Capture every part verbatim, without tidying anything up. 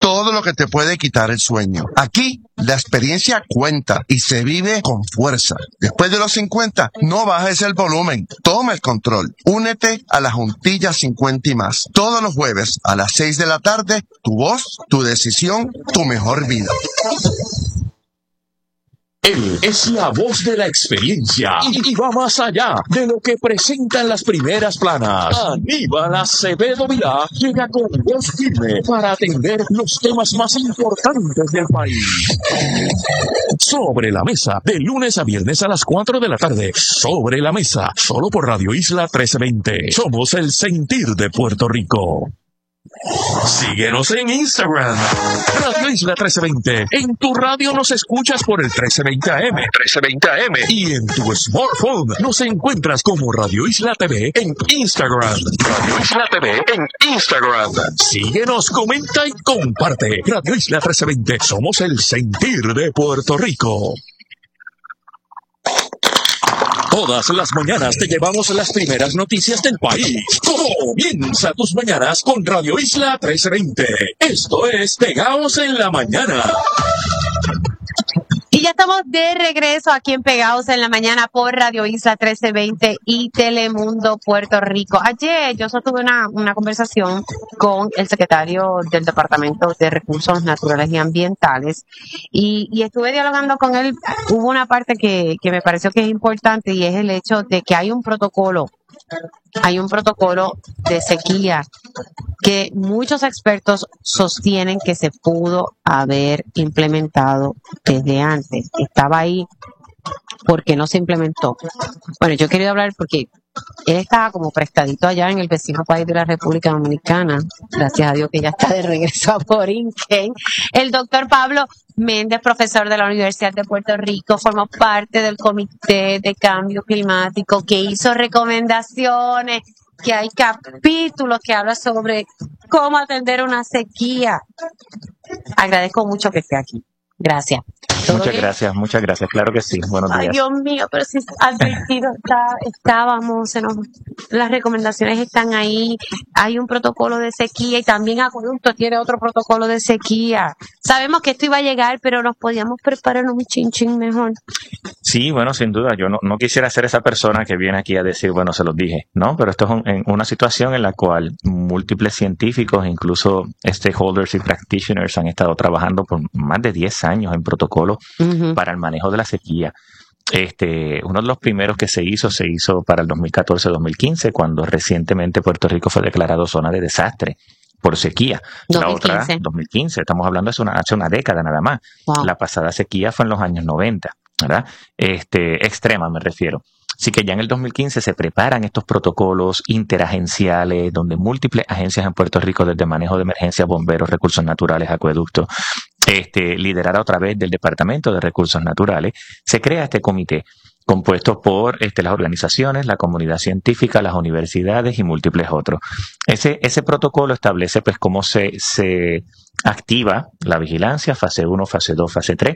todo lo que te puede quitar el sueño. Aquí, la experiencia cuenta y se vive con fuerza. Después de los cincuenta, no bajes el volumen. Toma el control. Únete a la Juntilla cincuenta y más. Todos los jueves a las seis de la tarde, tu voz, tu decisión, tu mejor vida. Él es la voz de la experiencia y va más allá de lo que presentan las primeras planas. Aníbal Acevedo Vilá llega con voz firme para atender los temas más importantes del país. Sobre la mesa, de lunes a viernes a las cuatro de la tarde. Sobre la mesa, solo por Radio Isla trece veinte. Somos el sentir de Puerto Rico. Síguenos en Instagram, Radio Isla trece veinte. En tu radio nos escuchas por el trece veinte A M, trece veinte A M. Y en tu smartphone nos encuentras como Radio Isla T V en Instagram. Radio Isla T V en Instagram. Síguenos, comenta y comparte. Radio Isla trece veinte. Somos el sentir de Puerto Rico. Todas las mañanas te llevamos las primeras noticias del país. Comienza tus mañanas con Radio Isla trece veinte. Esto es Pegaos en la Mañana. Y ya estamos de regreso aquí en Pegados en la Mañana por Radio Isla trece veinte y Telemundo Puerto Rico. Ayer yo sostuve una, una conversación con el secretario del Departamento de Recursos Naturales y Ambientales y, y estuve dialogando con él. Hubo una parte que, que me pareció que es importante y es el hecho de que hay un protocolo Hay un protocolo de sequía que muchos expertos sostienen que se pudo haber implementado desde antes. Estaba ahí porque no se implementó. Bueno, yo he querido hablar porque él estaba como prestadito allá en el vecino país de la República Dominicana. Gracias a Dios que ya está de regreso a Borinquen. El doctor Pablo Méndez, profesor de la Universidad de Puerto Rico, formó parte del Comité de Cambio Climático que hizo recomendaciones, que hay capítulos que hablan sobre cómo atender una sequía. Agradezco mucho que esté aquí. Gracias. Muchas bien? gracias, muchas gracias. Claro que sí. Buenos días. Ay, Dios mío, pero si advertido está, estábamos, se nos, las recomendaciones están ahí. Hay un protocolo de sequía y también Acueducto tiene otro protocolo de sequía. Sabemos que esto iba a llegar, pero nos podíamos preparar un chinchín mejor. Sí, bueno, sin duda. Yo no, no quisiera ser esa persona que viene aquí a decir, bueno, se los dije, ¿no? Pero esto es un, en una situación en la cual múltiples científicos, incluso stakeholders y practitioners han estado trabajando por más de diez años en protocolos uh-huh. para el manejo de la sequía. Este, uno de los primeros que se hizo, se hizo para el dos mil catorce dos mil quince, cuando recientemente Puerto Rico fue declarado zona de desastre por sequía. dos mil quince. La otra, dos mil quince, estamos hablando hace una, hace una década nada más. Wow. La pasada sequía fue en los años noventa, ¿verdad? Este, extrema me refiero. Así que ya en el dos mil quince se preparan estos protocolos interagenciales donde múltiples agencias en Puerto Rico, desde manejo de emergencias, bomberos, recursos naturales, acueductos, este, liderada otra vez del Departamento de Recursos Naturales, se crea este comité compuesto por este, las organizaciones, la comunidad científica, las universidades y múltiples otros. Ese, ese protocolo establece pues cómo se, se activa la vigilancia, fase uno, fase dos, fase tres,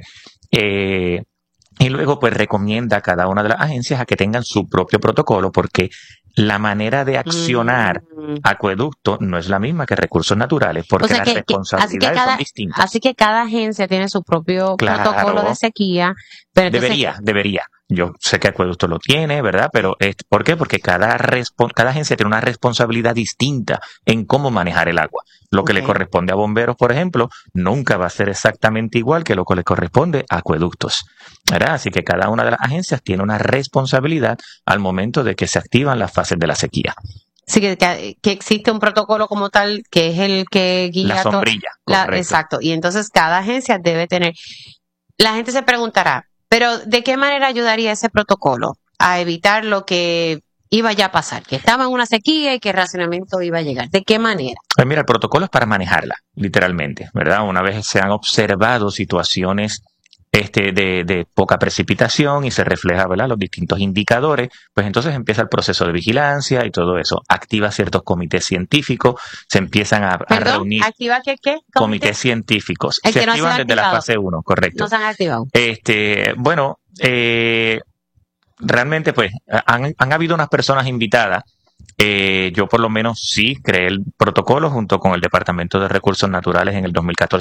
eh, y luego pues recomienda a cada una de las agencias a que tengan su propio protocolo, porque la manera de accionar mm. acueducto no es la misma que recursos naturales, porque o sea, las que, responsabilidades que, así que cada, son distintas. Así que cada agencia tiene su propio claro, protocolo de sequía. Pero entonces, debería, debería. Yo sé que acueducto lo tiene, ¿verdad? Pero es, ¿por qué? Porque cada, respo- cada agencia tiene una responsabilidad distinta en cómo manejar el agua. Lo que okay. le corresponde a bomberos, por ejemplo, nunca va a ser exactamente igual que lo que le corresponde a acueductos, ¿verdad? Así que cada una de las agencias tiene una responsabilidad al momento de que se activan las fases de la sequía. Sí, que, que existe un protocolo como tal, que es el que guía... La sombrilla, la, exacto. Y entonces cada agencia debe tener... La gente se preguntará, pero ¿de qué manera ayudaría ese protocolo a evitar lo que iba ya a pasar? Que estaba en una sequía y que el racionamiento iba a llegar. ¿De qué manera? Pues mira, el protocolo es para manejarla, literalmente, ¿verdad? Una vez se han observado situaciones este, de, de poca precipitación y se refleja, ¿verdad?, los distintos indicadores, pues entonces empieza el proceso de vigilancia y todo eso. Activa ciertos comités científicos, se empiezan a, ¿Perdón? a reunir. ¿Activa qué? qué? Comités científicos. El se que no activan se desde la fase uno, correcto. No se han activado. Este, bueno, eh, realmente pues han, han habido unas personas invitadas. Eh, yo por lo menos sí creé el protocolo junto con el Departamento de Recursos Naturales en el dos mil catorce